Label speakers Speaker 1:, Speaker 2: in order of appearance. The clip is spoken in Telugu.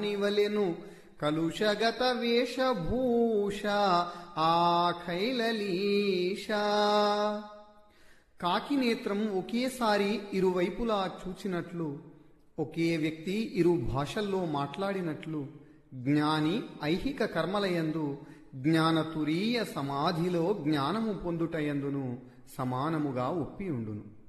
Speaker 1: నివలెను కలుషగత వేషభూష ఆఖైలలీష. కాకి నేత్రం ఒకేసారి ఇరువైపులా చూచినట్లు, ఒకే వ్యక్తి ఇరు భాషల్లో మాట్లాడినట్లు, జ్ఞాని ఐహిక కర్మలయందు జ్ఞానతురీయ సమాధిలో జ్ఞానము పొందుటయందును సమానముగా ఒప్పియుండును.